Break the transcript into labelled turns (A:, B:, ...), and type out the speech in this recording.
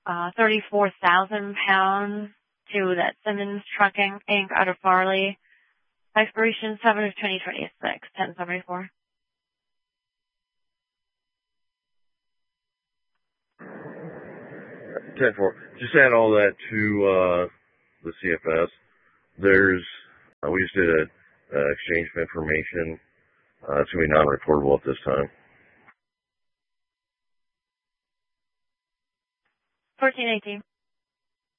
A: 34,000 pounds to that Simmons Trucking Inc. out of Farley. Expiration 7 of 2026, 1074.
B: 10-4. Just add all that to the CFS. We just did an exchange of information. It's going to be non-reportable at this time.
A: 1418.